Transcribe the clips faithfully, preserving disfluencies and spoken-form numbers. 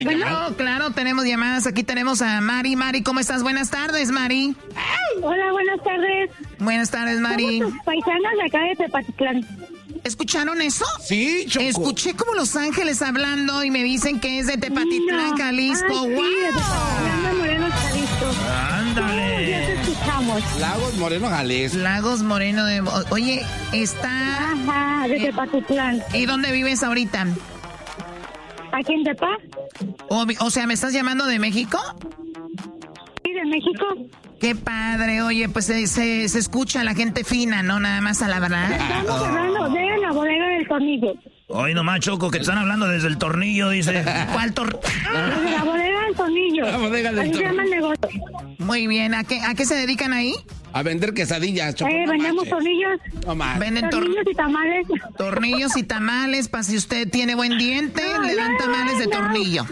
Bueno, claro, tenemos llamadas. Aquí tenemos a Mari. Mari, ¿cómo estás? Buenas tardes, Mari. Hola, buenas tardes. Buenas tardes, Mari. Somos tus paisanas de acá de Tepatitlán. ¿Escucharon eso? Sí, Choco. Escuché como Los Ángeles hablando y me dicen que es de Tepatitlán, No. Jalisco. Ay, sí, ¡Wow! de Tepatitlán de Morelos, Jalisco. Ándale. Ya te escuchamos. Lagos Moreno, Jalisco. Lagos Moreno de... Oye, está... Ajá, de Tepatitlán. ¿Y dónde vives ahorita? ¿Aquí en Tepa? O, o sea, ¿me estás llamando de México? Sí, de México. Qué padre, oye, pues se, se, se escucha la gente fina, ¿no? Nada más a la verdad. Estamos hablando de la bodega del tornillo. Hoy nomás, Choco, que te están hablando desde el tornillo, dice. ¿Cuál tor...? Desde la bodega del tornillo. La bodega del Así se tornillo. llama el negocio. Muy bien, ¿a qué, a qué se dedican ahí? A vender quesadillas, Choco. Eh, no vendemos manches. tornillos. No más. Venden tor- Tornillos y tamales. tornillos y tamales, para si usted tiene buen diente, No, le dan no, tamales de no. tornillo.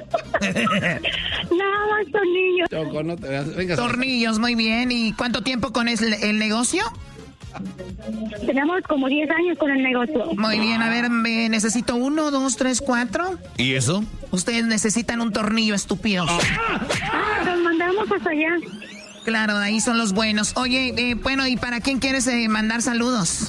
Nada más tornillos. Choco, no te veas. Venga, Tornillos, muy bien. ¿Y cuánto tiempo con el, el negocio? Tenemos como diez años con el negocio. Muy bien, a ver, me necesito uno, dos, tres, cuatro. ¿Y eso? Ustedes necesitan un tornillo, estúpidos. Ah, los mandamos hasta allá. Claro, ahí son los buenos. Oye, eh, bueno, ¿y para quién quieres eh, mandar saludos?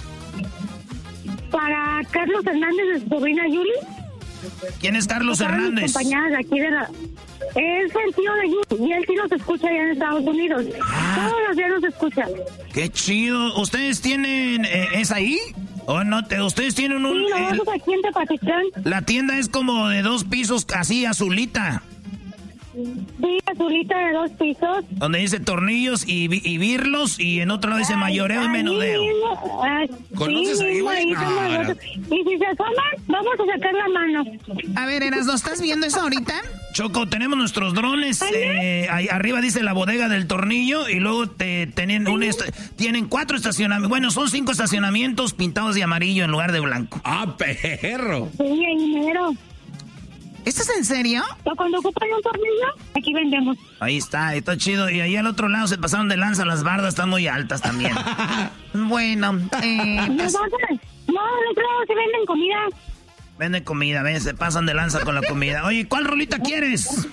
Para Carlos Hernández de su sobrina Yuli. ¿Quién es Carlos Todas mis Hernández? compañeras de aquí de la... Es el tío de Yuli y él sí nos escucha allá en Estados Unidos. Ah. Todos los días nos escucha. Qué chido. ¿Ustedes tienen... eh, ¿Es ahí? ¿O no? Te, ¿Ustedes tienen un... Sí, eh, nosotros aquí en Tepatitlán. la tienda es como de dos pisos, así, azulita. Sí, azulita de dos pisos. Donde dice tornillos y, vi- y birlos, y en otro lado dice Ay, mayoreo y ahí menudeo. mismo, ay, ¿Conoces sí, ahí, mismo, güey? ahí No, estamos no. nosotros. Y si se asoman, vamos a sacar la mano. A ver, Eras, ¿no estás viendo eso ahorita? Choco, tenemos nuestros drones. Eh, ahí arriba dice la bodega del tornillo y luego te tienen un est- tienen cuatro estacionamientos. Bueno, son cinco estacionamientos pintados de amarillo en lugar de blanco. Ah, perro. Sí, ahí mero. ¿Esto es en serio? Pero cuando ocupan un tornillo, aquí vendemos. Ahí está, está chido. Y ahí al otro lado se pasaron de lanza, las bardas están muy altas también. Bueno, eh, No, pues, no, no, no, se venden comida. Venden comida, ven, se pasan de lanza con la comida. Oye, ¿cuál rolita quieres?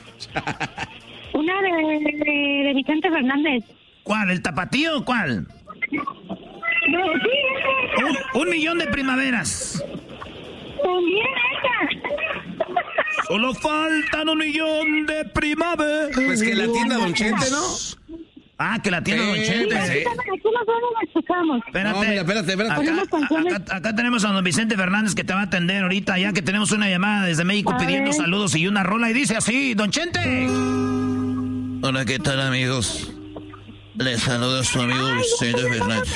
Una de, de, de Vicente Fernández. ¿Cuál? ¿El tapatío o cuál? No, sí, esa. Un, un millón de primaveras. También esa. Solo faltan un millón de primaveras. Pues que la tienda Don Chente, ¿no? Ah, que la tienda Sí, Don Sí, Chente. sí. aquí nosotros la escuchamos. Espérate. No, mira, espérate, espérate. Ponemos Acá, canciones. acá- acá tenemos a don Vicente Fernández que te va a atender ahorita, ya que tenemos una llamada desde México A pidiendo ver. saludos y una rola y dice así, Don Chente. Hola, ¿qué tal, amigos? Les saluda su amigo Vicente Fernández.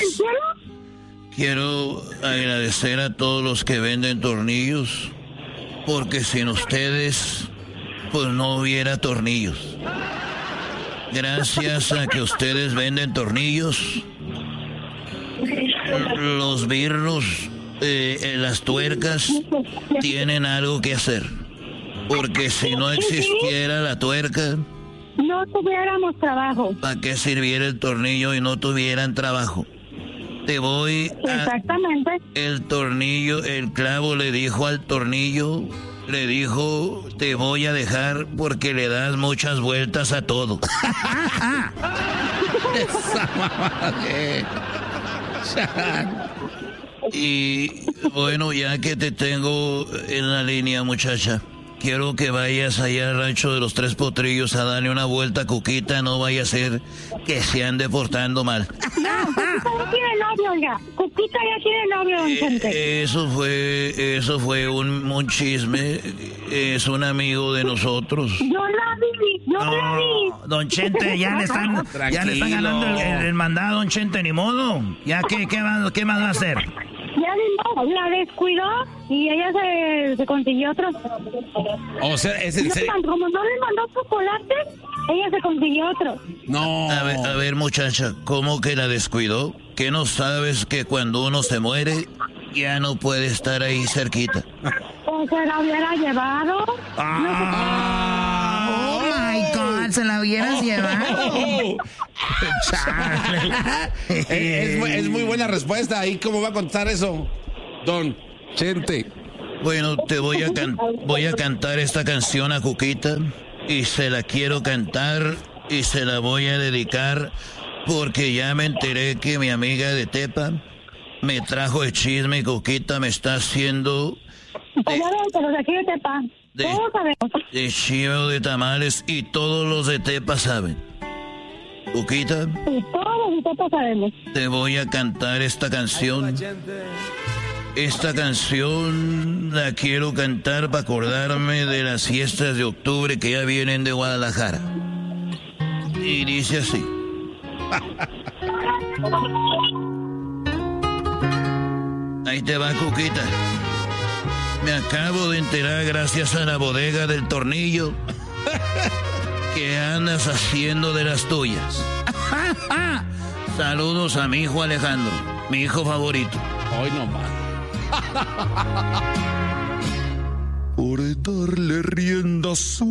Quiero agradecer a todos los que venden tornillos, porque sin ustedes, pues no hubiera tornillos. Gracias a que ustedes venden tornillos, los birros, eh, eh, las tuercas, tienen algo que hacer. Porque si no existiera la tuerca, No tuviéramos trabajo. ¿para qué sirviera el tornillo y no tuvieran trabajo? Te voy a... Exactamente. El tornillo, el clavo le dijo al tornillo, le dijo, te voy a dejar porque le das muchas vueltas a todo. Esa mamá que... Y bueno, ya que te tengo en la línea, muchacha, quiero que vayas allá al rancho de los Tres Potrillos a darle una vuelta a Cuquita, no vaya a ser que se ande portando mal. No, Cuquita ya tiene novio, oiga. Cuquita ya tiene novio, don Chente. Eh, eso fue, eso fue un, un chisme, es un amigo de nosotros. Yo la vi, yo la vi. No, don Chente, ya le están, ya le están Tranquilo. ganando el, el- el mandado, don Chente, ni modo. Ya, ¿qué, qué, más, qué más va a hacer? Ya no, la descuidó y ella se, se consiguió otro. O sea, es en No, serio. como no le mandó chocolate, ella se consiguió otro. No. A ver, a ver, muchacha, ¿cómo que la descuidó? ¿Que no sabes que cuando uno se muere, ya no puede estar ahí cerquita? O se la hubiera llevado. oh my God, se la hubieras llevado. es, es muy- es muy buena respuesta. ¿Y cómo va a contar eso, Don Chente? Bueno, te voy a, can voy a cantar esta canción a Cuquita y se la quiero cantar y se la voy a dedicar porque ya me enteré que mi amiga de Tepa me trajo el chisme y Cuquita me está haciendo de, pero de aquí de Tepa. de, Todos sabemos. de chivo de tamales y todos los de Tepa saben. Cuquita, Sí, todos los de Tepa sabemos. te voy a cantar esta canción. Esta canción la quiero cantar para acordarme de las fiestas de octubre que ya vienen de Guadalajara. Y dice así. Ahí te va, Cuquita. Me acabo de enterar gracias a la bodega del tornillo que andas haciendo de las tuyas. Saludos a mi hijo Alejandro, mi hijo favorito. Hoy no más. Por darle rienda